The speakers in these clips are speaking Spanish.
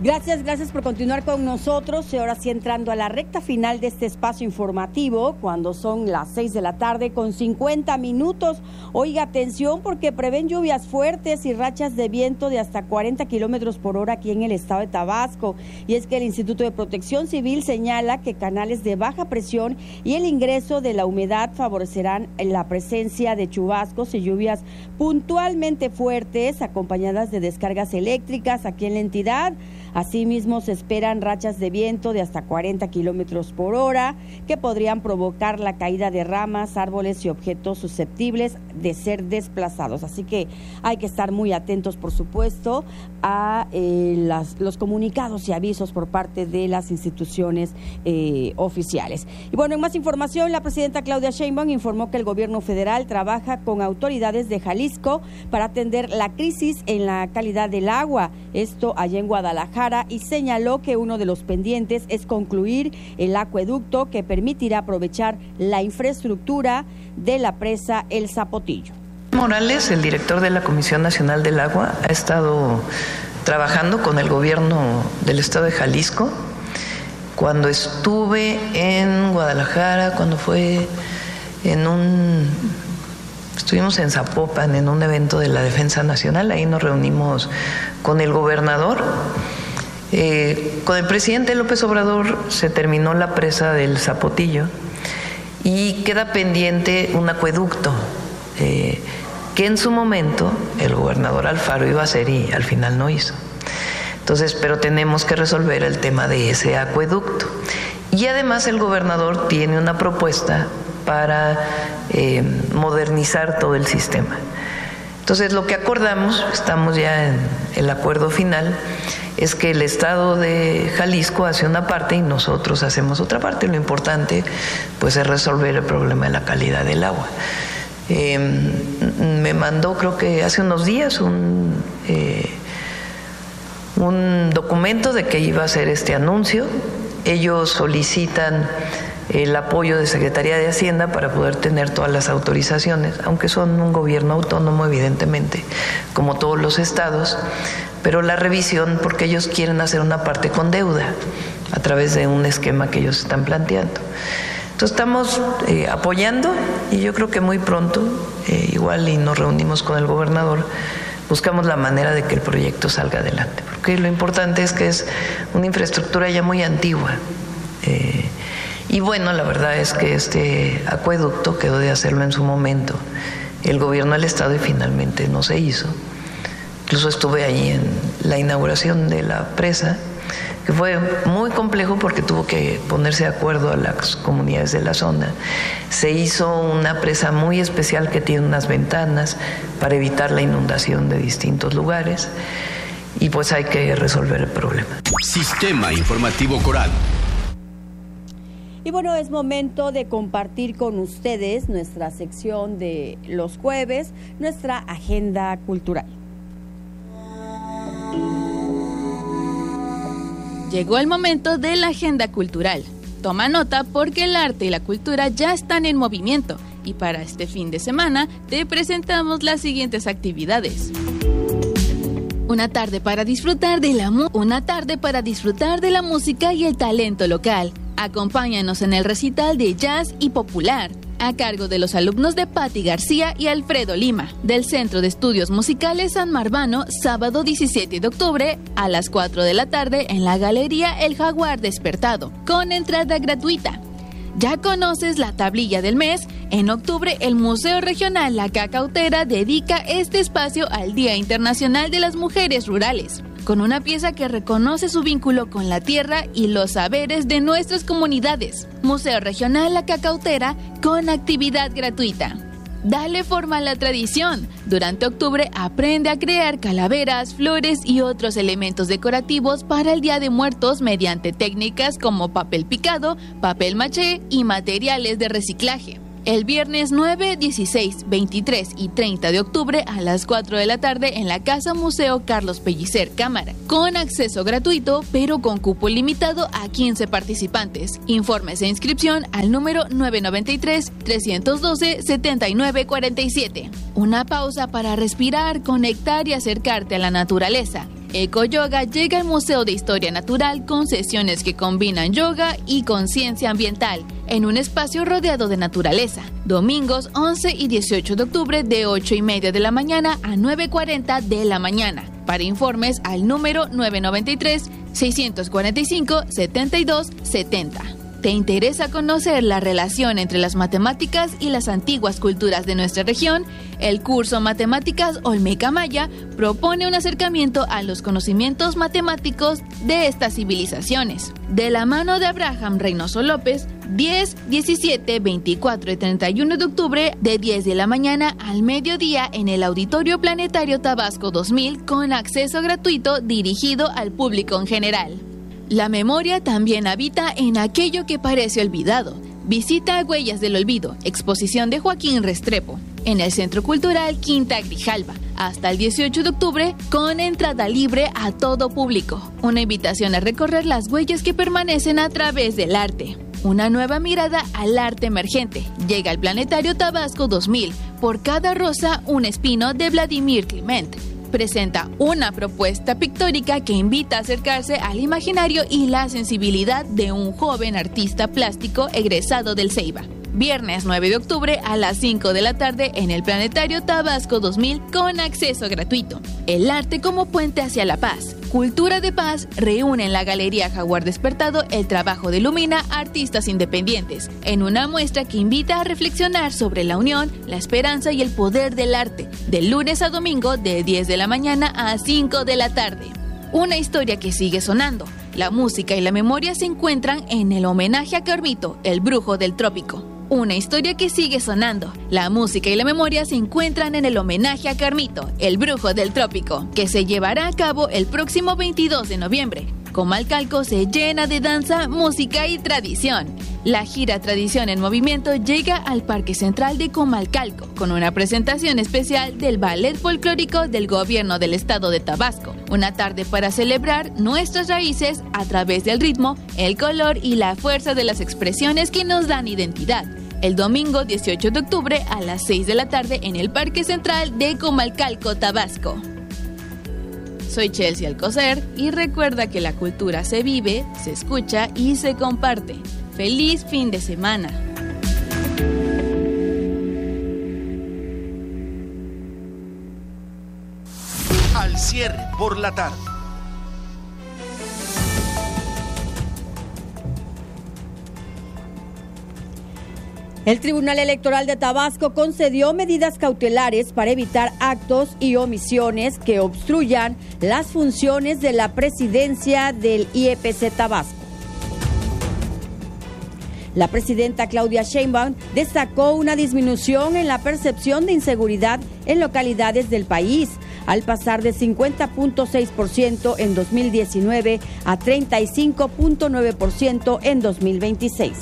Gracias por continuar con nosotros. Y ahora sí, entrando a la recta final de este espacio informativo, cuando son las 6 de la tarde con 50 minutos. Oiga, atención, porque prevén lluvias fuertes y rachas de viento de hasta 40 kilómetros por hora aquí en el estado de Tabasco. Y es que el Instituto de Protección Civil señala que canales de baja presión y el ingreso de la humedad favorecerán la presencia de chubascos y lluvias puntualmente fuertes, acompañadas de descargas eléctricas aquí en la entidad. Asimismo, se esperan rachas de viento de hasta 40 kilómetros por hora que podrían provocar la caída de ramas, árboles y objetos susceptibles de ser desplazados. Así que hay que estar muy atentos, por supuesto, a los comunicados y avisos por parte de las instituciones oficiales. Y bueno, en más información, la presidenta Claudia Sheinbaum informó que el gobierno federal trabaja con autoridades de Jalisco para atender la crisis en la calidad del agua. Esto allá en Guadalajara, y señaló que uno de los pendientes es concluir el acueducto que permitirá aprovechar la infraestructura de la presa El Zapotillo. Morales, el director de la Comisión Nacional del Agua, ha estado trabajando con el gobierno del estado de Jalisco. Cuando estuve en Guadalajara, estuvimos en Zapopan en un evento de la Defensa Nacional, ahí nos reunimos con el gobernador. Con el presidente López Obrador se terminó la presa del Zapotillo y queda pendiente un acueducto que en su momento el gobernador Alfaro iba a hacer y al final no hizo. Entonces, pero tenemos que resolver el tema de ese acueducto. Y además el gobernador tiene una propuesta para modernizar todo el sistema. Entonces, lo que acordamos, estamos ya en el acuerdo final, es que el estado de Jalisco hace una parte y nosotros hacemos otra parte. Lo importante, pues, es resolver el problema de la calidad del agua. Me mandó, creo que hace unos días, un documento de que iba a hacer este anuncio. Ellos solicitan el apoyo de Secretaría de Hacienda para poder tener todas las autorizaciones, aunque son un gobierno autónomo, evidentemente, como todos los estados, pero la revisión, porque ellos quieren hacer una parte con deuda a través de un esquema que ellos están planteando. Entonces estamos apoyando y yo creo que muy pronto, igual y nos reunimos con el gobernador, buscamos la manera de que el proyecto salga adelante, porque lo importante es que es una infraestructura ya muy antigua. Y bueno, la verdad es que este acueducto quedó de hacerlo en su momento el gobierno del estado y finalmente no se hizo. Incluso estuve ahí en la inauguración de la presa, que fue muy complejo porque tuvo que ponerse de acuerdo a las comunidades de la zona. Se hizo una presa muy especial que tiene unas ventanas para evitar la inundación de distintos lugares y pues hay que resolver el problema. Sistema Informativo Coral. Y bueno, es momento de compartir con ustedes nuestra sección de los jueves, nuestra agenda cultural. Llegó el momento de la agenda cultural. Toma nota porque el arte y la cultura ya están en movimiento y para este fin de semana te presentamos las siguientes actividades. Una tarde para disfrutar de la música y el talento local. Acompáñanos en el recital de jazz y popular, a cargo de los alumnos de Patti García y Alfredo Lima, del Centro de Estudios Musicales San Marbano, sábado 17 de octubre a las 4 de la tarde en la Galería El Jaguar Despertado, con entrada gratuita. ¿Ya conoces la tablilla del mes? En octubre, el Museo Regional La Cacautera dedica este espacio al Día Internacional de las Mujeres Rurales, con una pieza que reconoce su vínculo con la tierra y los saberes de nuestras comunidades. Museo Regional La Cacautera con actividad gratuita. Dale forma a la tradición. Durante octubre aprende a crear calaveras, flores y otros elementos decorativos para el Día de Muertos mediante técnicas como papel picado, papel maché y materiales de reciclaje. El viernes 9, 16, 23 y 30 de octubre a las 4 de la tarde en la Casa Museo Carlos Pellicer Cámara, con acceso gratuito pero con cupo limitado a 15 participantes. Informes e inscripción al número 993-312-7947. Una pausa para respirar, conectar y acercarte a la naturaleza. Ecoyoga llega al Museo de Historia Natural con sesiones que combinan yoga y conciencia ambiental en un espacio rodeado de naturaleza. Domingos 11 y 18 de octubre de 8:30 de la mañana a 9:40 de la mañana. Para informes al número 993-645-7270. ¿Te interesa conocer la relación entre las matemáticas y las antiguas culturas de nuestra región? El curso Matemáticas Olmeca Maya propone un acercamiento a los conocimientos matemáticos de estas civilizaciones. De la mano de Abraham Reynoso López, 10, 17, 24 y 31 de octubre de 10 de la mañana al mediodía en el Auditorio Planetario Tabasco 2000 con acceso gratuito dirigido al público en general. La memoria también habita en aquello que parece olvidado. Visita Huellas del Olvido, exposición de Joaquín Restrepo, en el Centro Cultural Quinta Grijalba, hasta el 18 de octubre, con entrada libre a todo público. Una invitación a recorrer las huellas que permanecen a través del arte. Una nueva mirada al arte emergente. Llega al Planetario Tabasco 2000, por cada rosa un espino de Vladimir Clement. Presenta una propuesta pictórica que invita a acercarse al imaginario y la sensibilidad de un joven artista plástico egresado del Ceiba. Viernes 9 de octubre a las 5 de la tarde en el Planetario Tabasco 2000 con acceso gratuito. El arte como puente hacia la paz. Cultura de Paz reúne en la Galería Jaguar Despertado el trabajo de Lumina Artistas Independientes, en una muestra que invita a reflexionar sobre la unión, la esperanza y el poder del arte, de lunes a domingo de 10 de la mañana a 5 de la tarde. Una historia que sigue sonando. La música y la memoria se encuentran en el homenaje a Carmito, el brujo del trópico. Una historia que sigue sonando. La música y la memoria se encuentran en el homenaje a Carmito, el brujo del trópico, que se llevará a cabo el próximo 22 de noviembre. Comalcalco se llena de danza, música y tradición. La gira Tradición en Movimiento llega al Parque Central de Comalcalco con una presentación especial del Ballet Folclórico del Gobierno del Estado de Tabasco. Una tarde para celebrar nuestras raíces a través del ritmo, el color y la fuerza de las expresiones que nos dan identidad. El domingo 18 de octubre a las 6 de la tarde en el Parque Central de Comalcalco, Tabasco. Soy Chelsea Alcocer y recuerda que la cultura se vive, se escucha y se comparte. ¡Feliz fin de semana! Al cierre por la tarde. El Tribunal Electoral de Tabasco concedió medidas cautelares para evitar actos y omisiones que obstruyan las funciones de la presidencia del IEPC Tabasco. La presidenta Claudia Sheinbaum destacó una disminución en la percepción de inseguridad en localidades del país, al pasar de 50.6% en 2019 a 35.9% en 2026.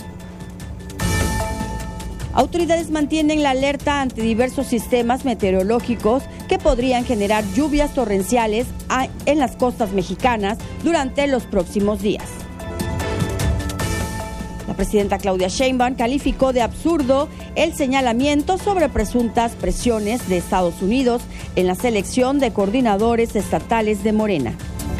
Autoridades mantienen la alerta ante diversos sistemas meteorológicos que podrían generar lluvias torrenciales en las costas mexicanas durante los próximos días. La presidenta Claudia Sheinbaum calificó de absurdo el señalamiento sobre presuntas presiones de Estados Unidos en la selección de coordinadores estatales de Morena.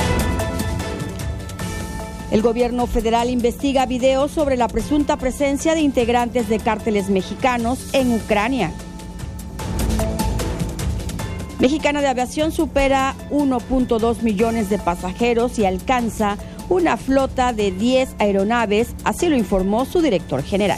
El gobierno federal investiga videos sobre la presunta presencia de integrantes de cárteles mexicanos en Ucrania. Mexicana de Aviación supera 1.2 millones de pasajeros y alcanza una flota de 10 aeronaves, así lo informó su director general.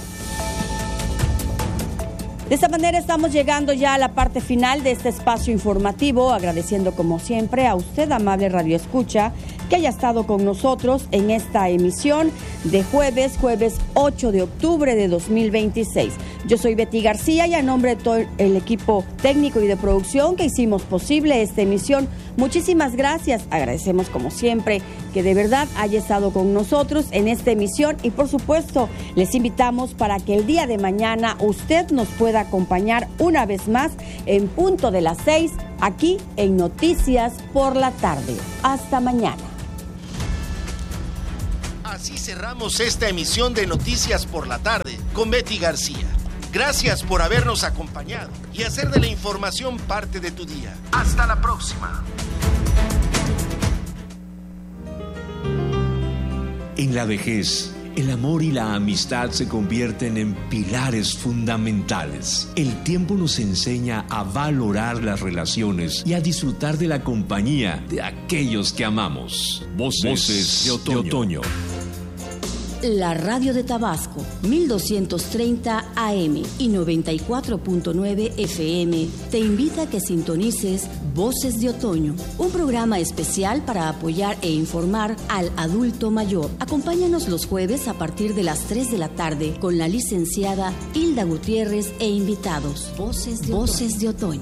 De esta manera estamos llegando ya a la parte final de este espacio informativo, agradeciendo como siempre a usted, amable radioescucha, que haya estado con nosotros en esta emisión de jueves 8 de octubre de 2026. Yo soy Betty García y a nombre de todo el equipo técnico y de producción que hicimos posible esta emisión, muchísimas gracias. Agradecemos como siempre que de verdad haya estado con nosotros en esta emisión y por supuesto les invitamos para que el día de mañana usted nos pueda acompañar una vez más en punto de las 6 aquí en Noticias por la Tarde. Hasta mañana. Así cerramos esta emisión de Noticias por la Tarde con Betty García. Gracias por habernos acompañado y hacer de la información parte de tu día. Hasta la próxima. En la vejez, el amor y la amistad se convierten en pilares fundamentales. El tiempo nos enseña a valorar las relaciones y a disfrutar de la compañía de aquellos que amamos. Voces de otoño. La radio de Tabasco, 1230 AM y 94.9 FM, te invita a que sintonices Voces de Otoño, un programa especial para apoyar e informar al adulto mayor. Acompáñanos los jueves a partir de las 3 de la tarde con la licenciada Hilda Gutiérrez e invitados. Voces de Otoño.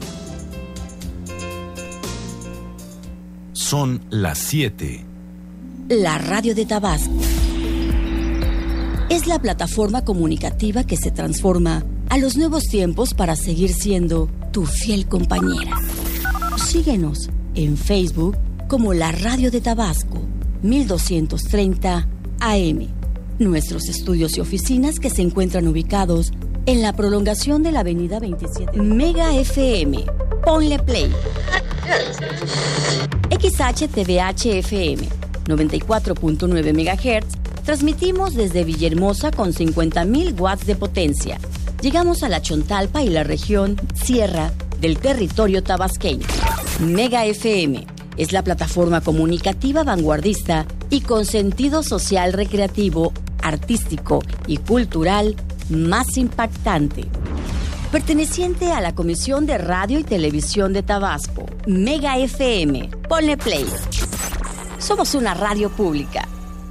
Son las 7. La radio de Tabasco es la plataforma comunicativa que se transforma a los nuevos tiempos para seguir siendo tu fiel compañera. Síguenos en Facebook como La Radio de Tabasco, 1230 AM. Nuestros estudios y oficinas que se encuentran ubicados en la prolongación de la avenida 27. Mega FM, ponle play. XHTVH FM, 94.9 MHz. Transmitimos desde Villahermosa con 50,000 watts de potencia. Llegamos a la Chontalpa y la región Sierra del territorio tabasqueño. Mega FM es la plataforma comunicativa vanguardista y con sentido social, recreativo, artístico y cultural más impactante. Perteneciente a la Comisión de Radio y Televisión de Tabasco. Mega FM, ponle play. Somos una radio pública.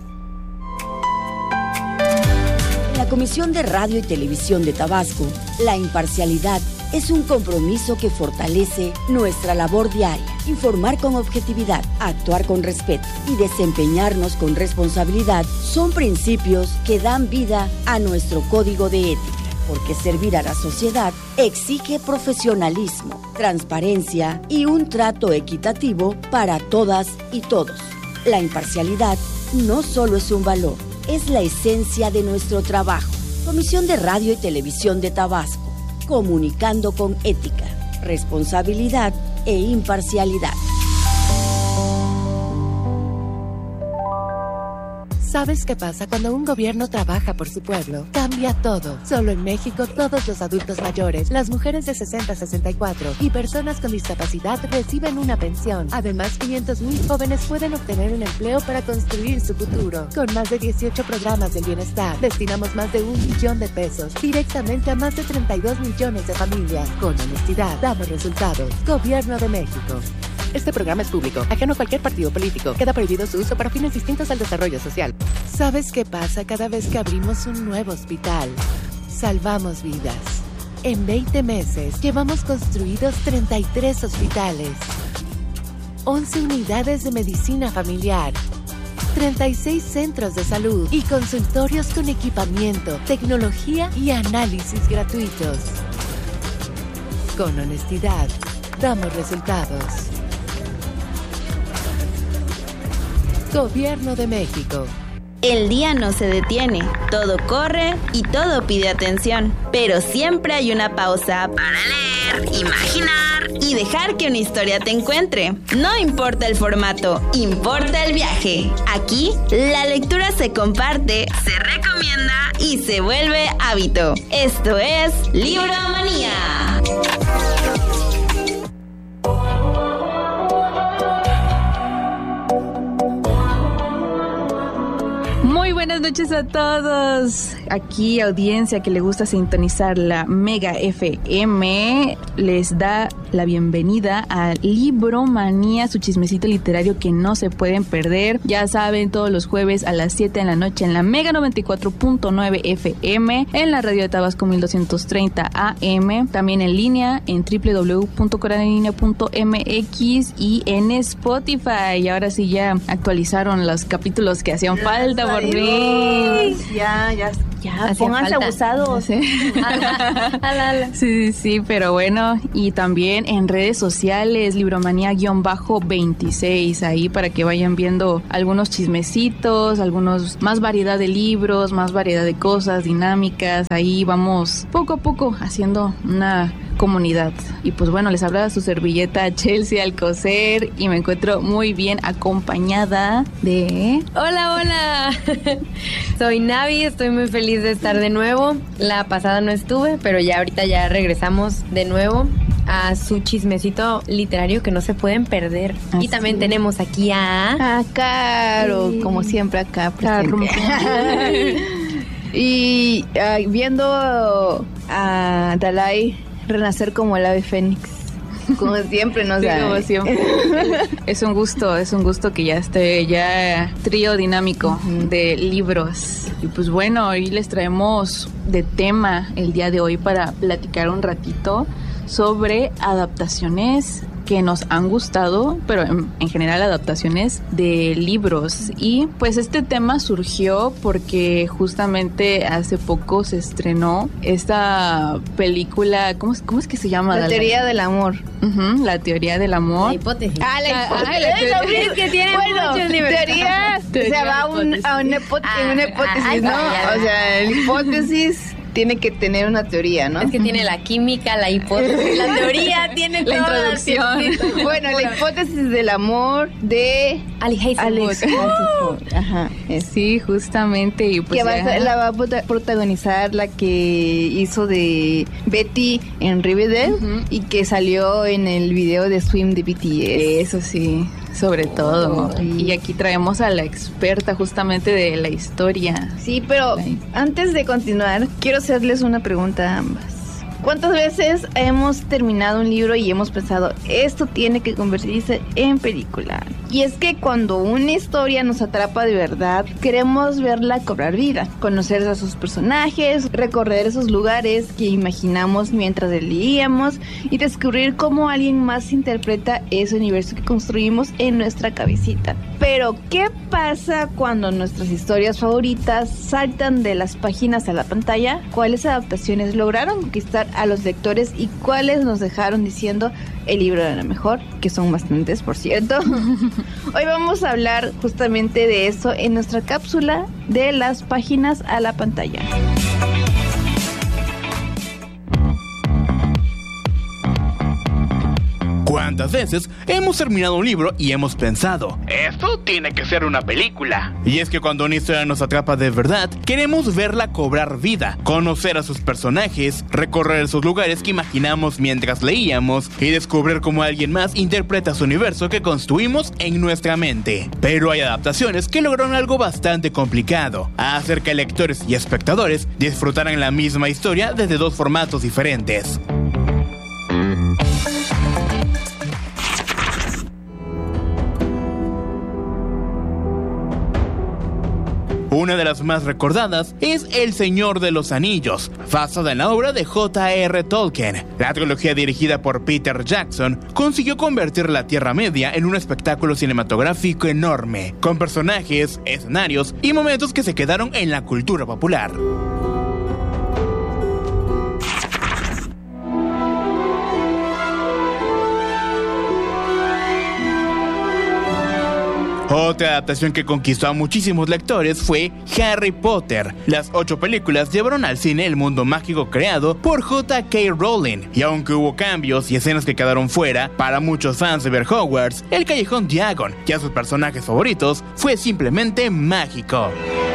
La Comisión de Radio y Televisión de Tabasco, la imparcialidad es un compromiso que fortalece nuestra labor diaria. Informar con objetividad, actuar con respeto y desempeñarnos con responsabilidad son principios que dan vida a nuestro código de ética, porque servir a la sociedad exige profesionalismo, transparencia y un trato equitativo para todas y todos. La imparcialidad no solo es un valor, es la esencia de nuestro trabajo. Comisión de Radio y Televisión de Tabasco, comunicando con ética, responsabilidad e imparcialidad. ¿Sabes qué pasa cuando un gobierno trabaja por su pueblo? Cambia todo. Solo en México, todos los adultos mayores, las mujeres de 60 a 64 y personas con discapacidad reciben una pensión. Además, 500,000 jóvenes pueden obtener un empleo para construir su futuro. Con más de 18 programas del bienestar, destinamos más de 1 billón de pesos directamente a más de 32 millones de familias. Con honestidad, damos resultados. Gobierno de México. Este programa es público, ajeno a cualquier partido político. Queda prohibido su uso para fines distintos al desarrollo social. ¿Sabes qué pasa cada vez que abrimos un nuevo hospital? Salvamos vidas. En 20 meses llevamos construidos 33 hospitales, 11 unidades de medicina familiar, 36 centros de salud y consultorios con equipamiento, tecnología y análisis gratuitos. Con honestidad, damos resultados. Gobierno de México. El día no se detiene, todo corre y todo pide atención, pero siempre hay una pausa para leer, imaginar y dejar que una historia te encuentre. No importa el formato, importa el viaje. Aquí, la lectura se comparte, se recomienda y se vuelve hábito. Esto es Libromanía. Muy buenas noches a todos. Aquí, audiencia que le gusta sintonizar la Mega FM, les da la bienvenida a Libromanía, su chismecito literario que no se pueden perder. Ya saben, todos los jueves a las 7 de la noche en la Mega 94.9 FM, en la radio de Tabasco 1230 AM, también en línea en www.coralinea.mx y en Spotify. Y ahora sí ya actualizaron los capítulos que hacían falta por mí. Ya, pónganse abusados. Sí. Sí, pero bueno, y también en redes sociales, Libromanía-26, ahí para que vayan viendo algunos chismecitos, más variedad de libros, más variedad de cosas, dinámicas. Ahí vamos poco a poco haciendo una comunidad. Y pues bueno, les habla su servilleta Chelsea Alcocer y me encuentro muy bien acompañada de... Hola, soy Navi, estoy muy feliz de estar de nuevo. La pasada no estuve, pero ya ahorita ya regresamos de nuevo a su chismecito literario que no se pueden perder. Así. Y también tenemos aquí a Caro, como siempre acá presente. Y viendo a Dalai renacer como el ave fénix, como siempre, ¿no? Sí, como siempre. Es un gusto que ya esté ya trío dinámico de libros. Y pues bueno, hoy les traemos de tema el día de hoy para platicar un ratito sobre adaptaciones que nos han gustado, pero en general adaptaciones de libros. Y pues este tema surgió porque justamente hace poco se estrenó esta película, ¿cómo es que se llama? La teoría del amor. La teoría del amor. La hipótesis. La hipótesis. Es que tiene muchos libros. Teoría, o sea, va a una hipótesis, ¿no? O sea, la hipótesis tiene que tener una teoría, ¿no? Es que tiene la química, la hipótesis, la teoría, tiene la todas. introducción. Bueno, la hipótesis del amor de Ali Hazelwood. Ajá. Sí, justamente. Y pues que la va a protagonizar la que hizo de Betty en Riverdale y que salió en el video de Swim de BTS. Eso sí, sobre todo. Y aquí traemos a la experta justamente de la historia. Sí, pero antes de continuar, quiero hacerles una pregunta a ambas. ¿Cuántas veces hemos terminado un libro y hemos pensado, esto tiene que convertirse en película? Y es que cuando una historia nos atrapa de verdad, queremos verla cobrar vida, conocer a sus personajes, recorrer esos lugares que imaginamos mientras leíamos y descubrir cómo alguien más interpreta ese universo que construimos en nuestra cabecita. Pero, ¿qué pasa cuando nuestras historias favoritas saltan de las páginas a la pantalla? ¿Cuáles adaptaciones lograron conquistar a los lectores y cuáles nos dejaron diciendo el libro era mejor? Que son bastantes, por cierto. Hoy vamos a hablar justamente de eso en nuestra cápsula de las páginas a la pantalla. ¿Cuántas veces hemos terminado un libro y hemos pensado, esto tiene que ser una película? Y es que cuando una historia nos atrapa de verdad, queremos verla cobrar vida, conocer a sus personajes, recorrer esos lugares que imaginamos mientras leíamos y descubrir cómo alguien más interpreta su universo que construimos en nuestra mente. Pero hay adaptaciones que lograron algo bastante complicado, hacer que lectores y espectadores disfrutaran la misma historia desde dos formatos diferentes. Una de las más recordadas es El Señor de los Anillos, basada en la obra de J.R. Tolkien. La trilogía dirigida por Peter Jackson consiguió convertir la Tierra Media en un espectáculo cinematográfico enorme, con personajes, escenarios y momentos que se quedaron en la cultura popular. Otra adaptación que conquistó a muchísimos lectores fue Harry Potter. Las 8 películas llevaron al cine el mundo mágico creado por J.K. Rowling. Y aunque hubo cambios y escenas que quedaron fuera, para muchos fans de ver Hogwarts, el Callejón Diagon y a sus personajes favoritos fue simplemente mágico.